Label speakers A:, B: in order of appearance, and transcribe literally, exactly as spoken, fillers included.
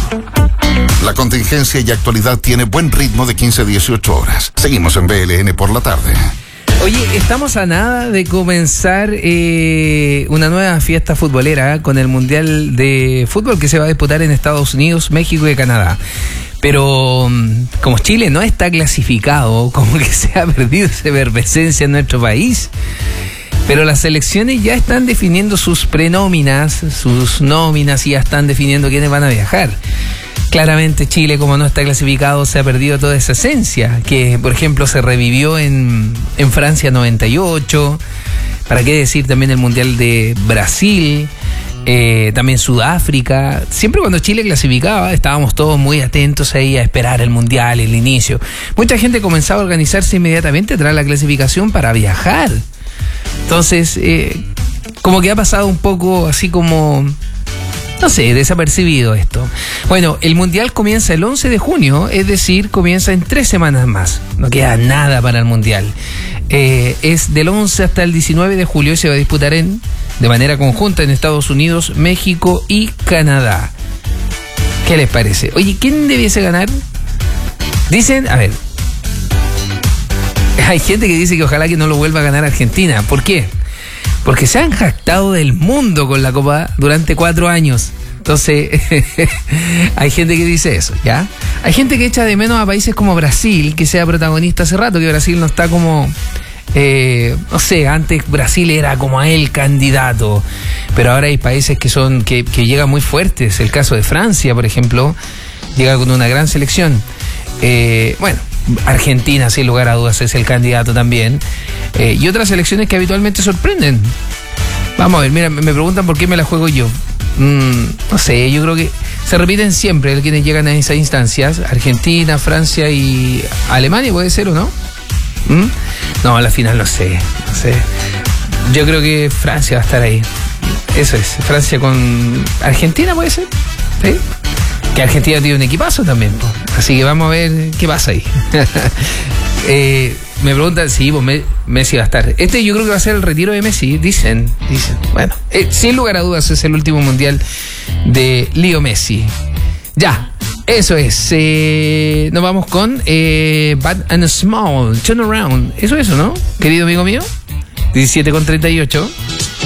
A: La contingencia y actualidad tiene buen ritmo de quince a dieciocho horas. Seguimos en B L N por la tarde.
B: Oye, estamos a nada de comenzar eh, una nueva fiesta futbolera ¿eh? con el Mundial de Fútbol que se va a disputar en Estados Unidos, México y Canadá. Pero como Chile no está clasificado, como que se ha perdido esa efervescencia en nuestro país. Pero las selecciones ya están definiendo sus prenóminas, sus nóminas y ya están definiendo quiénes van a viajar. Claramente Chile, como no está clasificado, se ha perdido toda esa esencia que, por ejemplo, se revivió en, en Francia noventa y ocho. ¿Para qué decir también el Mundial de Brasil? Eh, también Sudáfrica. Siempre cuando Chile clasificaba estábamos todos muy atentos ahí a esperar el Mundial, el inicio. Mucha gente comenzaba a organizarse inmediatamente tras la clasificación para viajar. Entonces, eh, como que ha pasado un poco así como... No sé, desapercibido esto. Bueno, el Mundial comienza el once de junio, es decir, comienza en tres semanas más. No queda nada para el Mundial. Eh, es del once hasta el diecinueve de julio y se va a disputar en, de manera conjunta en Estados Unidos, México y Canadá. ¿Qué les parece? Oye, ¿quién debiese ganar? Dicen, a ver, hay gente que dice que ojalá que no lo vuelva a ganar Argentina. ¿Por qué? Porque se han jactado del mundo con la Copa durante cuatro años. Entonces, hay gente que dice eso, ¿ya? Hay gente que echa de menos a países como Brasil, que sea protagonista hace rato, que Brasil no está como... Eh, no sé, antes Brasil era como el candidato, pero ahora hay países que son que, que llegan muy fuertes. El caso de Francia, por ejemplo, llega con una gran selección. Eh, bueno, Argentina, sin lugar a dudas, es el candidato también. Eh, y otras selecciones que habitualmente sorprenden. Vamos a ver, mira, me preguntan por qué me la juego yo. Mm, no sé, yo creo que se repiten siempre quienes llegan a esas instancias. Argentina, Francia y Alemania, ¿puede ser o no? ¿Mm? No, a la final no sé, no sé. Yo creo que Francia va a estar ahí. Eso es, Francia con Argentina, ¿puede ser? ¿Sí? Que Argentina tiene un equipazo también, po. Así que vamos a ver qué pasa ahí. eh, me preguntan si sí, Messi va a estar. Este yo creo que va a ser el retiro de Messi, dicen, dicen. Bueno, eh, sin lugar a dudas es el último mundial de Leo Messi. Ya, eso es. Eh, nos vamos con eh, Bad and Small, Turn Around. Eso es eso, ¿no? Querido amigo mío. diecisiete con treinta y ocho.